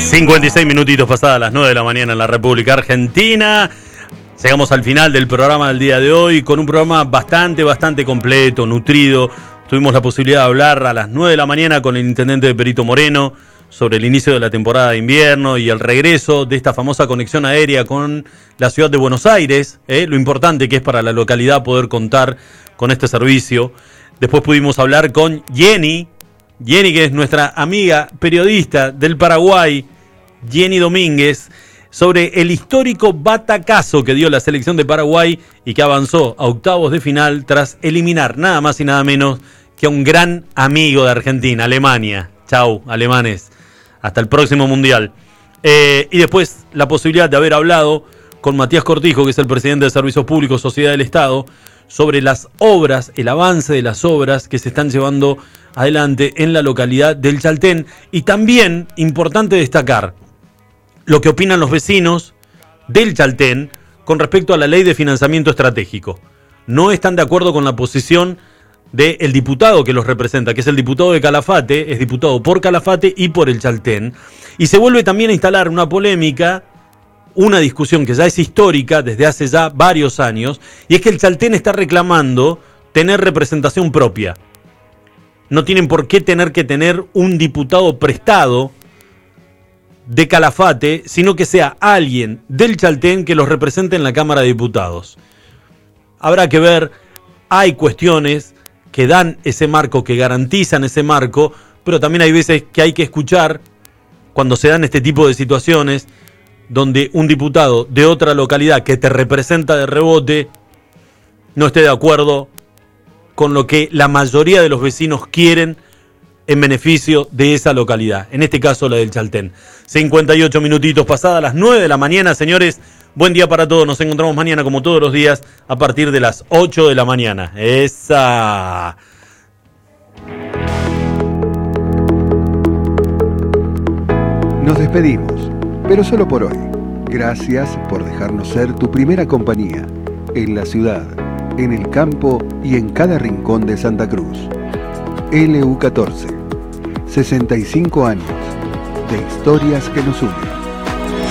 56 minutitos pasadas las 9 de la mañana en la República Argentina. Llegamos al final del programa del día de hoy con un programa bastante completo, nutrido. Tuvimos la posibilidad de hablar a las 9 de la mañana con el intendente de Perito Moreno sobre el inicio de la temporada de invierno y el regreso de esta famosa conexión aérea con la ciudad de Buenos Aires, lo importante que es para la localidad poder contar con este servicio. Después pudimos hablar con Jenny, que es nuestra amiga periodista del Paraguay, Jenny Domínguez, sobre el histórico batacazo que dio la selección de Paraguay y que avanzó a octavos de final tras eliminar nada más y nada menos que a un gran amigo de Argentina, Alemania. Chau, alemanes. Hasta el próximo Mundial. Y después la posibilidad de haber hablado con Matías Cortijo, que es el presidente de Servicios Públicos, Sociedad del Estado, sobre las obras, el avance de las obras que se están llevando adelante en la localidad del Chaltén. Y también, importante destacar, lo que opinan los vecinos del Chaltén con respecto a la ley de financiamiento estratégico. No están de acuerdo con la posición del diputado que los representa, que es el diputado de Calafate, es diputado por Calafate y por el Chaltén. Y se vuelve también a instalar una polémica, una discusión que ya es histórica desde hace ya varios años, y es que el Chaltén está reclamando tener representación propia. No tienen por qué tener un diputado prestado de Calafate, sino que sea alguien del Chaltén que los represente en la Cámara de Diputados. Habrá que ver, hay cuestiones que dan ese marco, que garantizan ese marco, pero también hay veces que hay que escuchar cuando se dan este tipo de situaciones donde un diputado de otra localidad que te representa de rebote no esté de acuerdo con lo que la mayoría de los vecinos quieren en beneficio de esa localidad, en este caso la del Chaltén. 58 minutitos pasadas las 9 de la mañana, señores. Buen día para todos. Nos encontramos mañana como todos los días a partir de las 8 de la mañana. ¡Esa! Nos despedimos, pero solo por hoy. Gracias por dejarnos ser tu primera compañía en la ciudad, en el campo y en cada rincón de Santa Cruz. LU14, 65 años de historias que nos unen.